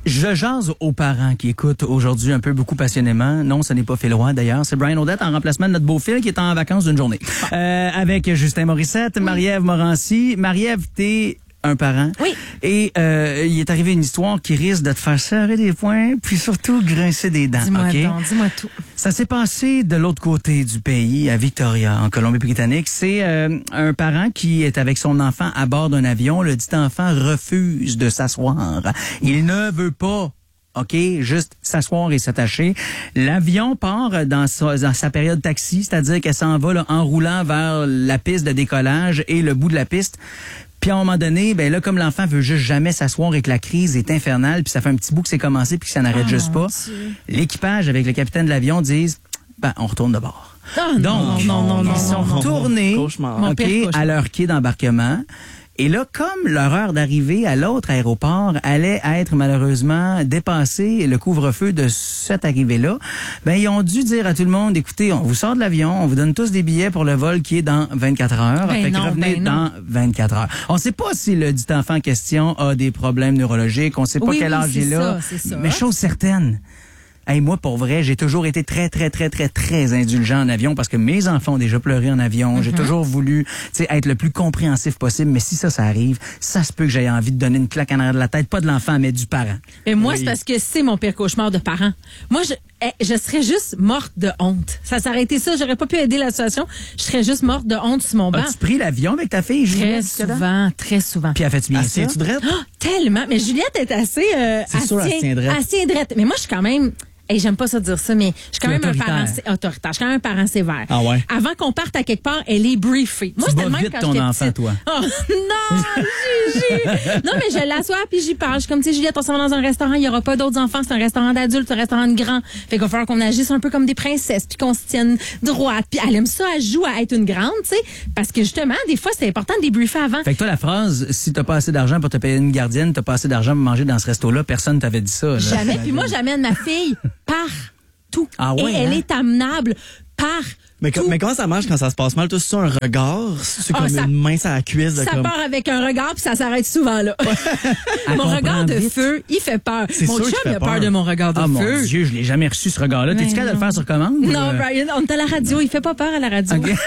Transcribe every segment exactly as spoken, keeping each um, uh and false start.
Je jase aux parents qui écoutent aujourd'hui un peu beaucoup passionnément. Non, ce n'est pas Phil Roy d'ailleurs. C'est Brian Audette en remplacement de notre beau Phil qui est en vacances d'une journée. Euh, avec Justin Morissette, oui. Marie-Ève Morancy. Marie-Ève, t'es un parent. Oui. Et euh, il est arrivé une histoire qui risque de te faire serrer des poings, puis surtout grincer des dents. Dis-moi okay? donc, dis-moi tout. Ça s'est passé de l'autre côté du pays, à Victoria, en Colombie-Britannique. C'est euh, un parent qui est avec son enfant à bord d'un avion. Le dit enfant refuse de s'asseoir. Il ne veut pas. OK, juste s'asseoir et s'attacher. L'avion part dans sa, dans sa période taxi, c'est-à-dire qu'elle s'en va là, en roulant vers la piste de décollage et le bout de la piste. Puis à un moment donné, ben là, comme l'enfant veut juste jamais s'asseoir et que la crise est infernale, puis ça fait un petit bout que c'est commencé puis que ça n'arrête oh, juste pas, Dieu. L'équipage avec le capitaine de l'avion disent, ben on retourne de bord. Oh, Donc, non, non, non, non, ils sont non, retournés non. Okay, à leur quai d'embarquement. Et là, comme leur heure d'arrivée à l'autre aéroport allait être malheureusement dépassée, le couvre-feu de cette arrivée-là, ben ils ont dû dire à tout le monde, écoutez, on vous sort de l'avion, on vous donne tous des billets pour le vol qui est dans vingt-quatre heures. Ben fait non, que revenez ben dans vingt-quatre heures. On ne sait pas si le dit enfant en question a des problèmes neurologiques, on ne sait pas oui, quel âge oui, il a. Ça, ça. Mais chose certaine, hey, moi, pour vrai, j'ai toujours été très, très, très, très, très indulgent en avion parce que mes enfants ont déjà pleuré en avion. Mm-hmm. J'ai toujours voulu, tu sais, être le plus compréhensif possible. Mais si ça, ça arrive, ça se peut que j'aie envie de donner une claque en arrière de la tête, pas de l'enfant, mais du parent. Mais moi, oui. c'est parce que c'est mon pire cauchemar de parent. Moi, je, je serais juste morte de honte. Ça s'aurait été ça, j'aurais pas pu aider la situation. Je serais juste morte de honte sur mon banc. As-tu pris l'avion avec ta fille, Juliette? Très souvent, très souvent. Puis elle fait-tu bien ça? Oh, tellement. Mais Juliette est assez... Euh, c'est sûr, elle se tient drette. Assez drette. Mais moi, je suis quand même... Hey, j'aime pas ça dire ça, mais je suis quand même un parent autoritaire. Je suis quand même un parent sévère. Ah ouais. Avant qu'on parte à quelque part, elle est briefée. Moi, c'était le même vite quand ton j'étais enfant, petite. toi. Oh, non, Gigi. Non, mais je l'assois puis j'y parle. Je suis comme, tu sais, Juliette, on s'en va dans un restaurant, il y aura pas d'autres enfants, c'est un restaurant d'adultes, un restaurant de grands. Fait qu'il va falloir qu'on agisse un peu comme des princesses puis qu'on se tienne droite. Puis elle aime ça, elle joue à être une grande, tu sais, parce que justement, des fois, c'est important de débriefer avant. Fait que toi, la phrase, si t'as pas assez d'argent pour te payer une gardienne, t'as pas assez d'argent pour manger dans ce resto-là, personne t'avait dit ça. Là. Jamais. Puis moi, j'amène ma fille par tout. Ah ouais, et elle hein? est amenable par mais, tout. mais comment ça marche quand ça se passe mal? Toi, c'est un regard? C'est ah, comme ça, une main sur la cuisse? De ça comme... part avec un regard puis ça s'arrête souvent là. Mon regard de vite. feu, il fait peur. C'est Mon sûr chum, qu'il il fait a peur peur de mon regard de ah, feu. mon Dieu, je l'ai jamais reçu ce regard-là. T'es-tu capable de le faire sur commande? Non, ou... Brian, on est à la radio. Il fait pas peur à la radio. Okay.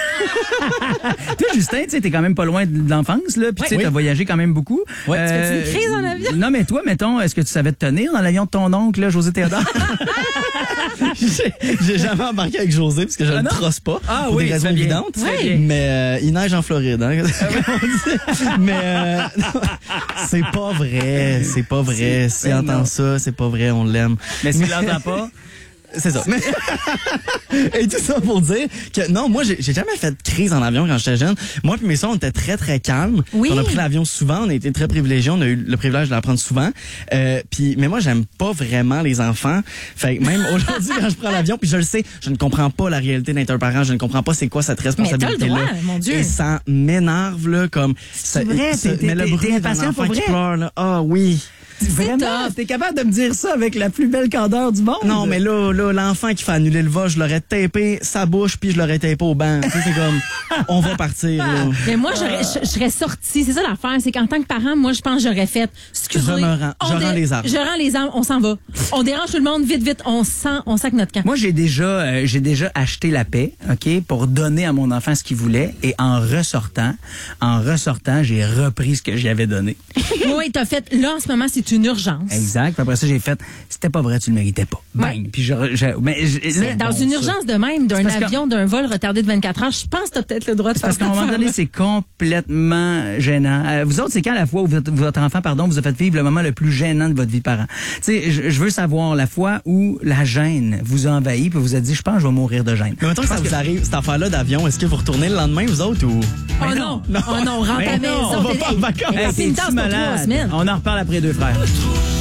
Toi, Justin, tu sais, t'es quand même pas loin de l'enfance, là. Puis, tu sais, oui. t'as voyagé quand même beaucoup. Ouais. Euh, tu fais une crise en avion? Non, mais toi, mettons, est-ce que tu savais te tenir dans l'avion de ton oncle, là, José Théodore? j'ai, j'ai jamais embarqué avec José parce que je ah, ne non? trosse pas. Ah pour oui, des raisons bien. évidentes. Oui. Mais euh, il neige en Floride, hein, comme on dit. Mais euh, non, c'est pas vrai, c'est pas vrai. S'il ben entend non. ça, c'est pas vrai, on l'aime. Mais s'il l'entend pas... C'est ça. Mais et tout ça pour dire que non, moi j'ai, j'ai jamais fait de crise en avion quand j'étais jeune. Moi puis mes soeurs, on était très très calmes. Oui. On a pris l'avion souvent, on a été très privilégiés, on a eu le privilège de l'apprendre souvent. Euh, puis mais moi j'aime pas vraiment les enfants. Fait que même aujourd'hui quand je prends l'avion, puis je le sais, je ne comprends pas la réalité d'être un parent, je ne comprends pas c'est quoi cette responsabilité là. Mais t'as le droit, mon Dieu. Et ça m'énerve là comme C'est vrai, ça, t'es, mais t'es, le bruit t'es d'un impatient enfant pour qui vrai. pleure là. Ah oui. Vraiment? T'es capable de me dire ça avec la plus belle candeur du monde? Non, mais là, là, l'enfant qui fait annuler le vol, je l'aurais tapé sa bouche puis je l'aurais tapé au banc. Tu sais, c'est comme, on va partir, là. Mais moi, j'aurais, je, je serais sortie. C'est ça l'affaire. C'est qu'en tant que parent, moi, je pense que j'aurais fait. Excusez. Je me rends. on Je dé- rends les armes. Je rends les armes. On s'en va. On dérange tout le monde. Vite, vite. On sent, on sac notre camp. Moi, j'ai déjà, euh, j'ai déjà acheté la paix, OK, pour donner à mon enfant ce qu'il voulait. Et en ressortant, en ressortant, j'ai repris ce que j'y avais donné. Oui, t'as fait. Là, en ce moment, c'est une urgence. Exact. Puis après ça, j'ai fait, c'était pas vrai, tu le méritais pas. Bang. Ouais. Puis je, je mais je- Mais là, dans bon, une ça. urgence de même, d'un C'est parce que- avion, d'un vol retardé de vingt-quatre heures, je pense que t'as peut-être le droit de faire Parce qu'à un cette moment donné, affaire-là. c'est complètement gênant. Euh, vous autres, c'est quand la fois où votre, votre enfant, pardon, vous a fait vivre le moment le plus gênant de votre vie de parent? Tu sais, je, je veux savoir la fois où la gêne vous a envahi puis vous a dit, je pense que je vais mourir de gêne. Mais mettons que ça vous arrive, cette affaire-là d'avion, est-ce que vous retournez le lendemain, vous autres, ou? Oh Mais non, non. oh non, rentre à la Mais non, maison. on va T'es- pas en vacances. Hey, Hey, c'est une t'es-tu tasse pour trois malade? semaines. On en reparle après deux frères.